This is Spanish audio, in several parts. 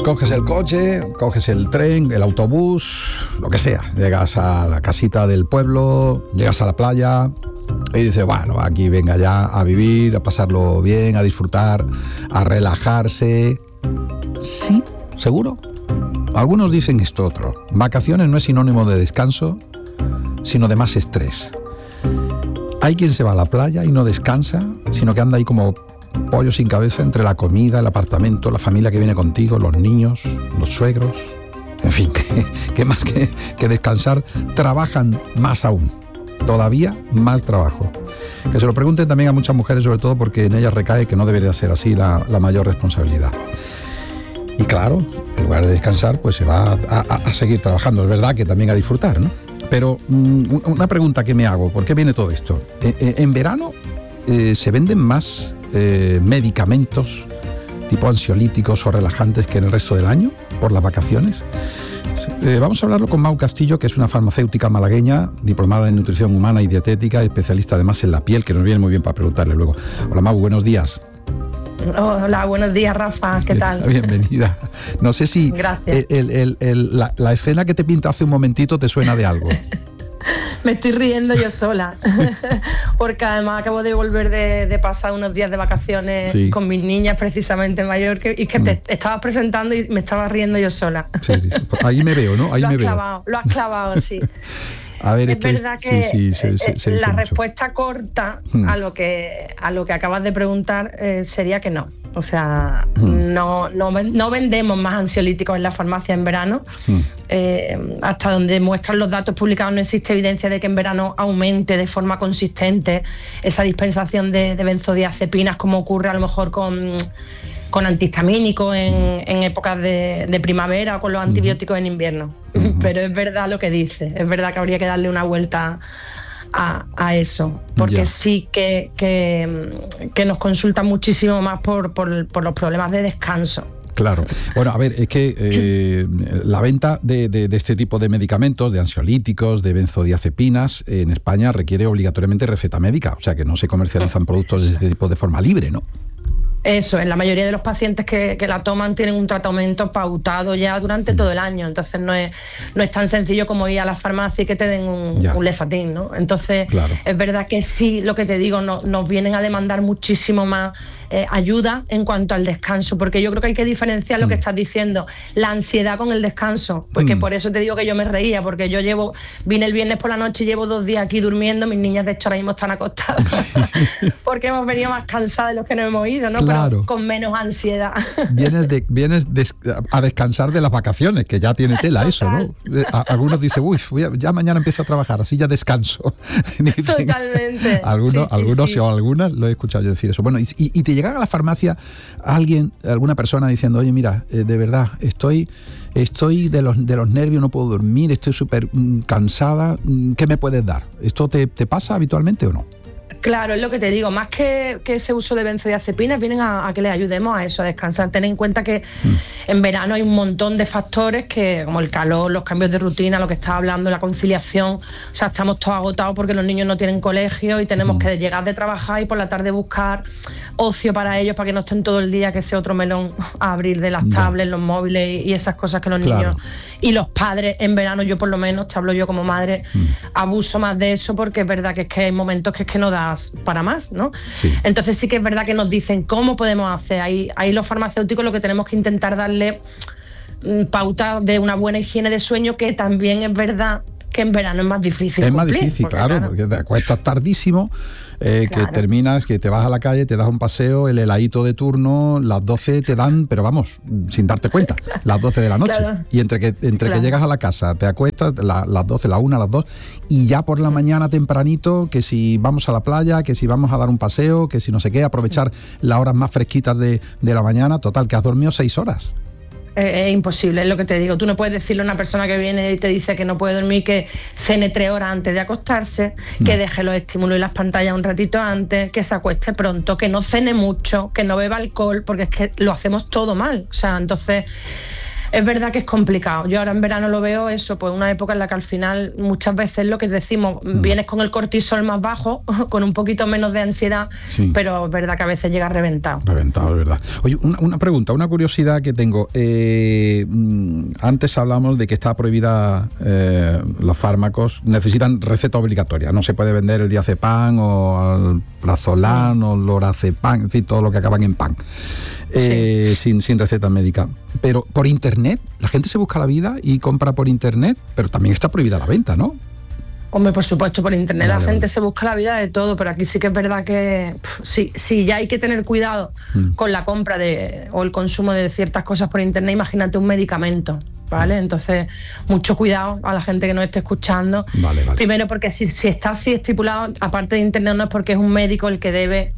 Coges el coche, coges el tren, el autobús, lo que sea. Llegas a la casita del pueblo, llegas a la playa y dices, bueno, aquí venga ya a vivir, a pasarlo bien, a disfrutar, a relajarse. Sí, seguro. Algunos dicen esto otro. Vacaciones no es sinónimo de descanso, sino de más estrés. Hay quien se va a la playa y no descansa, sino que anda ahí como pollo sin cabeza entre la comida, el apartamento, la familia que viene contigo, los niños, los suegros. En fin, que más que descansar, trabajan más aún. Todavía más trabajo. Que se lo pregunten también a muchas mujeres, sobre todo porque en ellas recae que no debería ser así la mayor responsabilidad. Y claro, en lugar de descansar, pues se va a seguir trabajando. Es verdad que también a disfrutar, ¿no? Pero una pregunta que me hago, ¿por qué viene todo esto? En verano se venden más medicamentos tipo ansiolíticos o relajantes que en el resto del año, por las vacaciones. Vamos a hablarlo con Mau Castillo, que es una farmacéutica malagueña, diplomada en nutrición humana y dietética, especialista además en la piel, que nos viene muy bien para preguntarle luego. Hola Mau, buenos días. Hola, buenos días, Rafa, ¿qué tal? Bienvenida. No sé si la escena que te pinta hace un momentito te suena de algo. Me estoy riendo yo sola, porque además acabo de volver de pasar unos días de vacaciones con mis niñas precisamente en Mallorca, y que te estabas presentando y me estaba riendo yo sola. Sí. Ahí me veo, ¿no? Ahí me veo. Lo has clavado, sí. A ver, es verdad que la mucho. Respuesta corta a lo que acabas de preguntar sería que no. O sea, no vendemos más ansiolíticos en la farmacia en verano. Hasta donde muestran los datos publicados, no existe evidencia de que en verano aumente de forma consistente esa dispensación de benzodiazepinas, como ocurre a lo mejor con antihistamínicos en épocas de primavera o con los antibióticos en invierno. Pero es verdad lo que dice, es verdad que habría que darle una vuelta a eso, porque sí que nos consultan muchísimo más por los problemas de descanso. Claro. Bueno, a ver, es que la venta de este tipo de medicamentos, de ansiolíticos, de benzodiazepinas, en España requiere obligatoriamente receta médica, o sea que no se comercializan productos de este tipo de forma libre, ¿no? Eso, en la mayoría de los pacientes que la toman tienen un tratamiento pautado ya durante todo el año, entonces no es tan sencillo como ir a la farmacia y que te den un Lesatin, ¿no? Entonces, claro, es verdad que sí, lo que te digo, nos vienen a demandar muchísimo más ayuda en cuanto al descanso, porque yo creo que hay que diferenciar lo que estás diciendo, la ansiedad con el descanso, porque por eso te digo que yo me reía, porque yo vine el viernes por la noche y llevo 2 días aquí durmiendo, mis niñas de hecho ahora mismo están acostadas, porque hemos venido más cansadas de los que nos hemos ido, ¿no? Claro. Pero con menos ansiedad. Vienes a descansar de las vacaciones, que ya tiene tela. Total. Eso, ¿no? Algunos dicen, ya mañana empiezo a trabajar, así ya descanso. Dicen, totalmente. Algunos o algunas lo he escuchado yo decir eso. Bueno, y te llegan a la farmacia alguna persona diciendo, oye, mira, de verdad, estoy de los nervios, no puedo dormir, estoy súper cansada, ¿qué me puedes dar? ¿Esto te pasa habitualmente o no? Claro, es lo que te digo, más que ese uso de benzodiazepinas, vienen a que les ayudemos a eso, a descansar. Ten en cuenta que en verano hay un montón de factores como el calor, los cambios de rutina, lo que estaba hablando, la conciliación. O sea, estamos todos agotados porque los niños no tienen colegio y tenemos que llegar de trabajar y por la tarde buscar ocio para ellos, para que no estén todo el día, que ese otro melón a abrir de las tablets, los móviles y esas cosas que los niños y los padres en verano, yo por lo menos, te hablo yo como madre, abuso más de eso, porque es verdad que hay momentos que no da para más, ¿no? Sí. Entonces sí que es verdad que nos dicen cómo podemos hacer. Ahí los farmacéuticos lo que tenemos que intentar darle pauta de una buena higiene de sueño, que también es verdad que en verano es más difícil. Es más difícil, porque te acuestas tardísimo, que terminas, que te vas a la calle, te das un paseo, el heladito de turno, las 12 te dan, pero vamos, sin darte cuenta, las 12 de la noche. Claro. Y entre que llegas a la casa, te acuestas, las 12, la 1, las 2, y ya por la mañana tempranito, que si vamos a la playa, que si vamos a dar un paseo, que si no sé qué, aprovechar las horas más fresquitas de la mañana, total, que has dormido 6 horas. Es imposible, es lo que te digo. Tú no puedes decirle a una persona que viene y te dice que no puede dormir, que cene 3 horas antes de acostarse, que deje los estímulos y las pantallas un ratito antes, que se acueste pronto, que no cene mucho, que no beba alcohol, porque es que lo hacemos todo mal. O sea, entonces Es verdad que es complicado. Yo ahora en verano lo veo eso, pues una época en la que al final muchas veces lo que decimos, vienes con el cortisol más bajo, con un poquito menos de ansiedad, pero es verdad que a veces llega reventado. Reventado, es verdad. Oye, una pregunta, una curiosidad que tengo. Antes hablamos de que está prohibida, los fármacos necesitan receta obligatoria. No se puede vender el diazepam o el Prazolam o el lorazepam, en fin, todo lo que acaban en pan. Sin receta médica. Pero por internet, la gente se busca la vida y compra por internet, pero también está prohibida la venta, ¿no? Hombre, por supuesto, por internet la gente se busca la vida de todo, pero aquí sí que es verdad que sí, ya hay que tener cuidado con la compra o el consumo de ciertas cosas por internet. Imagínate un medicamento, ¿vale? Entonces, mucho cuidado a la gente que nos esté escuchando. Vale. Primero, porque si está así estipulado, aparte de internet, no es porque es un médico el que debe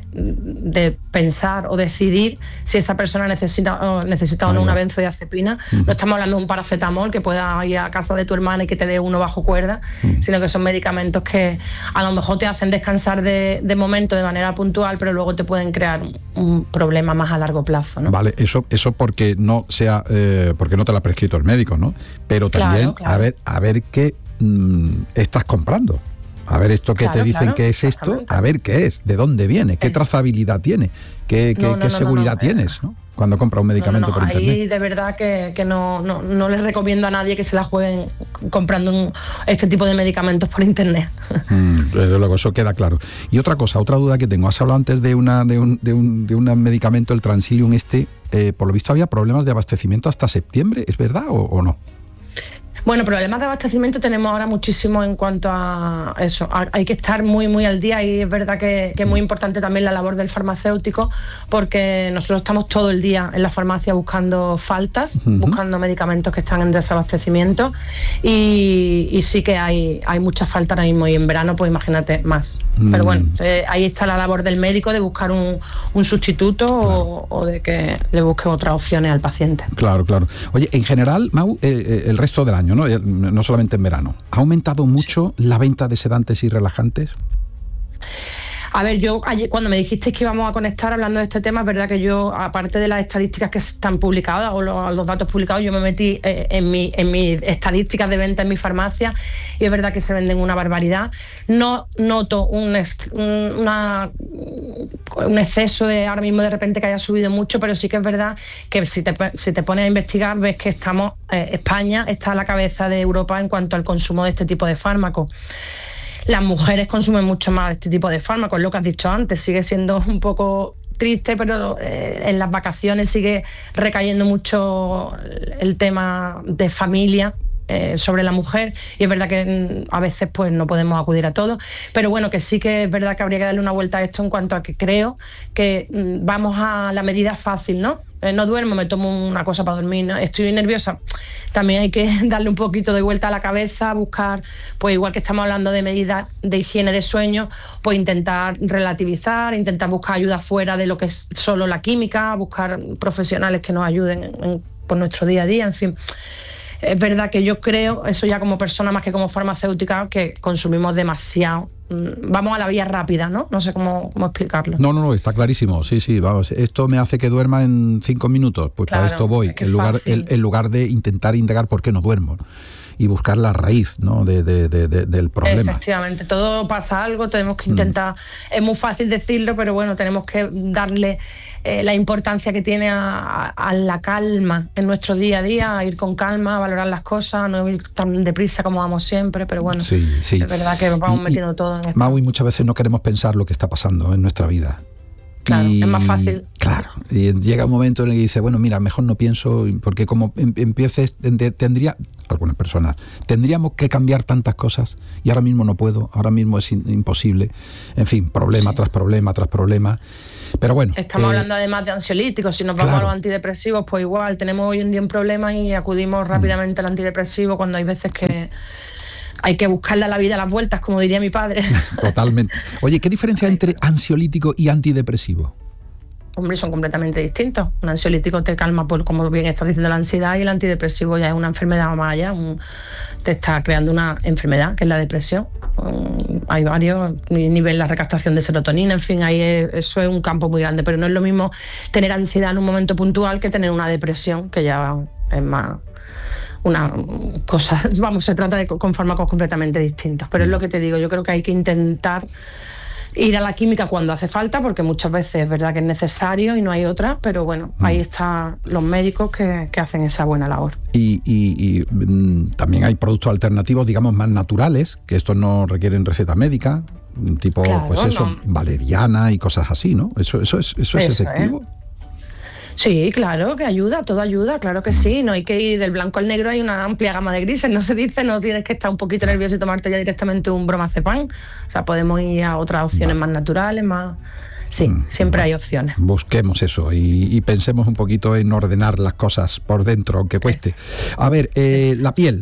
de pensar o decidir si esa persona necesita o no una benzodiazepina. No estamos hablando de un paracetamol que pueda ir a casa de tu hermana y que te dé uno bajo cuerda, sino que son medicamentos que a lo mejor te hacen descansar de momento de manera puntual, pero luego te pueden crear un problema más a largo plazo, ¿no? Vale, eso porque no sea porque no te la ha prescrito el médico, ¿no? Pero también claro. A ver qué estás comprando. A ver esto que te dicen que es esto, a ver qué es, de dónde viene, qué trazabilidad tiene, qué seguridad tienes, ¿no? Cuando compra un medicamento por internet. Ahí de verdad que no les recomiendo a nadie que se la jueguen comprando este tipo de medicamentos por internet. Desde luego, eso queda claro. Y otra duda que tengo, has hablado antes de un medicamento, el Transilium por lo visto había problemas de abastecimiento hasta septiembre, ¿es verdad o no? Bueno, problemas de abastecimiento tenemos ahora muchísimo en cuanto a eso. Hay que estar muy al día y es verdad que es muy importante también la labor del farmacéutico, porque nosotros estamos todo el día en la farmacia buscando faltas, buscando medicamentos que están en desabastecimiento y sí que hay muchas faltas ahora mismo y en verano pues imagínate más. Pero bueno, ahí está la labor del médico de buscar un sustituto o de que le busque otras opciones al paciente. Claro. Oye, en general, Mau, el resto del año, no solamente en verano, ¿ha aumentado mucho la venta de sedantes y relajantes? A ver, yo ayer, cuando me dijisteis que íbamos a conectar hablando de este tema, es verdad que yo, aparte de las estadísticas que están publicadas o los datos publicados, yo me metí en mis estadísticas de venta en mi farmacia y es verdad que se venden una barbaridad. No noto un exceso de ahora mismo de repente que haya subido mucho, pero sí que es verdad que si te pones a investigar ves que España está a la cabeza de Europa en cuanto al consumo de este tipo de fármacos. Las mujeres consumen mucho más este tipo de fármacos, lo que has dicho antes, sigue siendo un poco triste, pero en las vacaciones sigue recayendo mucho el tema de familia sobre la mujer y es verdad que a veces pues no podemos acudir a todo, pero bueno, que sí que es verdad que habría que darle una vuelta a esto en cuanto a que creo que vamos a la medida fácil, ¿no? No duermo, me tomo una cosa para dormir, ¿no? Estoy nerviosa, también hay que darle un poquito de vuelta a la cabeza, buscar, pues igual que estamos hablando de medidas de higiene de sueño, pues intentar relativizar, intentar buscar ayuda fuera de lo que es solo la química, buscar profesionales que nos ayuden por nuestro día a día, en fin. Es verdad que yo creo, eso ya como persona más que como farmacéutica, que consumimos demasiado. Vamos a la vía rápida, ¿no? No sé cómo explicarlo. No, está clarísimo. Sí, vamos. Esto me hace que duerma en 5 minutos. Pues claro, para esto voy. En lugar de intentar indagar por qué no duermo y buscar la raíz, ¿no? del problema. Efectivamente, todo pasa algo, tenemos que intentar, es muy fácil decirlo, pero bueno, tenemos que darle la importancia que tiene a la calma en nuestro día a día, a ir con calma, a valorar las cosas, no ir tan deprisa como vamos siempre, pero bueno, sí. Es verdad que vamos metiendo todo en esto. Mau, y muchas veces no queremos pensar lo que está pasando en nuestra vida. Claro, es más fácil. Claro, y llega un momento en el que dice, bueno, mira, mejor no pienso, porque como empieces, algunas personas, tendríamos que cambiar tantas cosas y ahora mismo no puedo, ahora mismo es imposible, en fin, problema tras problema tras problema. Pero bueno. Estamos hablando además de ansiolíticos, si nos vamos a los antidepresivos, pues igual, tenemos hoy en día un problema y acudimos rápidamente al antidepresivo cuando hay veces que hay que buscarle a la vida las vueltas, como diría mi padre. Totalmente. Oye, ¿qué diferencia hay entre ansiolítico y antidepresivo? Hombre, son completamente distintos. Un ansiolítico te calma, por, como bien estás diciendo, la ansiedad, y el antidepresivo ya es una enfermedad más allá, te está creando una enfermedad, que es la depresión. Hay varios niveles, la recaptación de serotonina, en fin, eso es un campo muy grande, pero no es lo mismo tener ansiedad en un momento puntual que tener una depresión, que ya es más una cosa, vamos, se trata con fármacos completamente distintos, pero es lo que te digo, yo creo que hay que intentar ir a la química cuando hace falta, porque muchas veces es verdad que es necesario y no hay otra, pero bueno, ahí están los médicos que hacen esa buena labor. Y también hay productos alternativos, digamos, más naturales, que estos no requieren receta médica, tipo, claro, pues eso, no, valeriana y cosas así, ¿no? ¿Eso es efectivo? Sí, claro, que ayuda, todo ayuda, claro que sí. No hay que ir del blanco al negro, hay una amplia gama de grises, no se dice, no tienes que estar un poquito nervioso y tomarte ya directamente un bromazepam. O sea, podemos ir a otras opciones más naturales, más... Sí, siempre hay opciones. Busquemos eso y pensemos un poquito en ordenar las cosas por dentro, aunque cueste. A ver, la piel,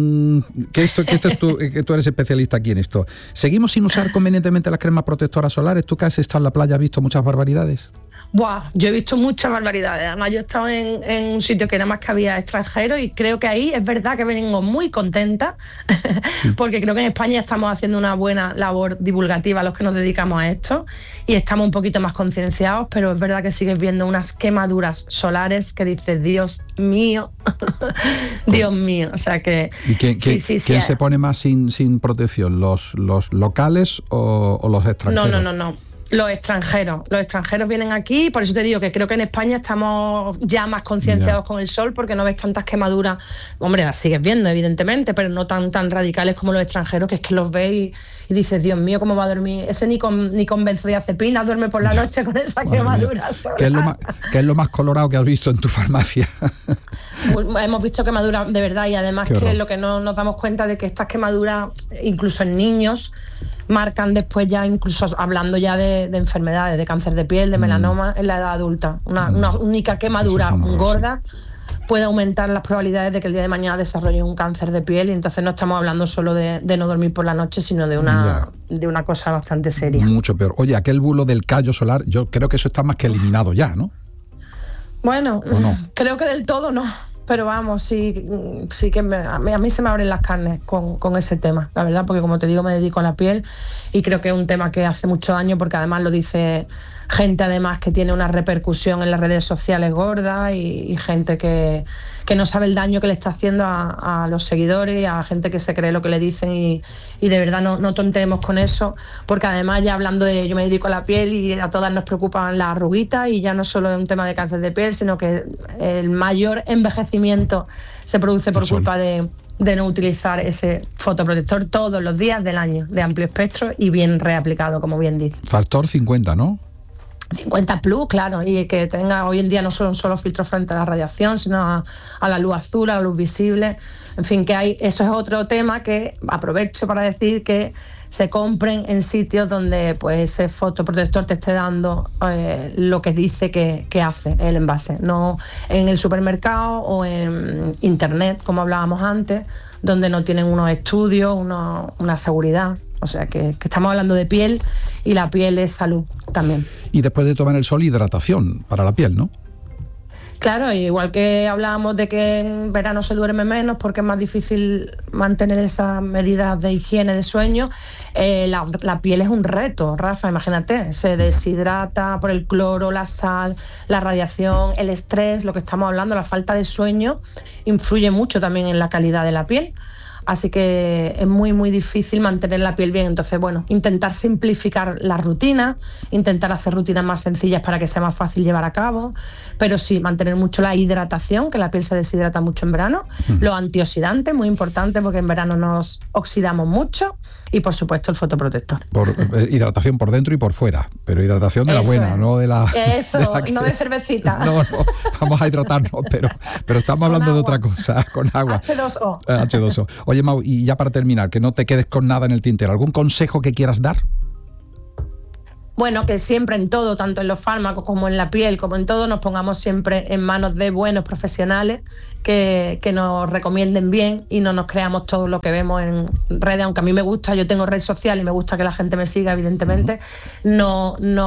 que tú eres especialista aquí en esto. ¿Seguimos sin usar convenientemente las cremas protectoras solares? ¿Tú que has estado en la playa has visto muchas barbaridades? Buah, yo he visto muchas barbaridades. Además, yo he estado en un sitio que nada más que había extranjeros y creo que ahí es verdad que venimos muy contentas porque creo que en España estamos haciendo una buena labor divulgativa a los que nos dedicamos a esto y estamos un poquito más concienciados, pero es verdad que sigues viendo unas quemaduras solares que dices, Dios mío, Dios mío. O sea que... ¿Y quién se pone más sin protección? ¿Los locales o los extranjeros? No. Los extranjeros vienen aquí, por eso te digo que creo que en España estamos ya más concienciados con el sol porque no ves tantas quemaduras, hombre, las sigues viendo evidentemente, pero no tan radicales como los extranjeros, que es que los ves y dices, Dios mío, ¿cómo va a dormir? Ese ni con benzodiazepina duerme por la noche con esa quemadura solar. ¿Qué es lo más colorado que has visto en tu farmacia? Hemos visto quemaduras de verdad y además que lo que no nos damos cuenta de que estas quemaduras, incluso en niños, marcan después ya, incluso hablando ya de enfermedades, de cáncer de piel, de melanoma en la edad adulta. Una única quemadura gorda puede aumentar las probabilidades de que el día de mañana desarrolle un cáncer de piel y entonces no estamos hablando solo de no dormir por la noche, sino de una cosa bastante seria. Mucho peor. Oye, aquel bulo del callo solar, yo creo que eso está más que eliminado ya, ¿no? Bueno, no? Creo que del todo no. Pero vamos, sí que a mí se me abren las carnes con ese tema, la verdad, porque como te digo, me dedico a la piel y creo que es un tema que hace muchos años, porque además lo dice gente además que tiene una repercusión en las redes sociales gorda y gente que no sabe el daño que le está haciendo a los seguidores, a gente que se cree lo que le dicen y de verdad no tontemos con eso, porque además ya hablando de yo me dedico a la piel y a todas nos preocupan las arruguitas y ya no solo es un tema de cáncer de piel, sino que el mayor envejecimiento se produce por culpa de no utilizar ese fotoprotector todos los días del año, de amplio espectro y bien reaplicado, como bien dices. Factor 50, ¿no? 50 plus, claro, y que tenga hoy en día no solo filtros frente a la radiación, sino a la luz azul, a la luz visible, en fin, que hay, eso es otro tema que aprovecho para decir que se compren en sitios donde pues ese fotoprotector te esté dando lo que dice que hace el envase, no en el supermercado o en internet, como hablábamos antes, donde no tienen unos estudios, una seguridad. O sea que estamos hablando de piel y la piel es salud también. Y después de tomar el sol, hidratación para la piel, ¿no? Claro, igual que hablábamos de que en verano se duerme menos porque es más difícil mantener esas medidas de higiene de sueño, la piel es un reto, Rafa, imagínate, se deshidrata por el cloro, la sal, la radiación, el estrés, lo que estamos hablando, la falta de sueño influye mucho también en la calidad de la piel. Así que es muy, muy difícil mantener la piel bien. Entonces, bueno, intentar simplificar la rutina, intentar hacer rutinas más sencillas para que sea más fácil llevar a cabo, pero sí, mantener mucho la hidratación, que la piel se deshidrata mucho en verano, los antioxidantes, muy importante porque en verano nos oxidamos mucho, y por supuesto el fotoprotector. Hidratación por dentro y por fuera, pero hidratación de la buena, no de la... Eso, no de cervecita. No, vamos a hidratarnos, pero estamos hablando de otra cosa, con agua. H2O. H2O. Oye, Mau, y ya para terminar, que no te quedes con nada en el tintero, ¿algún consejo que quieras dar? Bueno, que siempre en todo, tanto en los fármacos como en la piel, como en todo, nos pongamos siempre en manos de buenos profesionales que nos recomienden bien y no nos creamos todo lo que vemos en redes, aunque a mí me gusta, yo tengo red social y me gusta que la gente me siga, evidentemente, no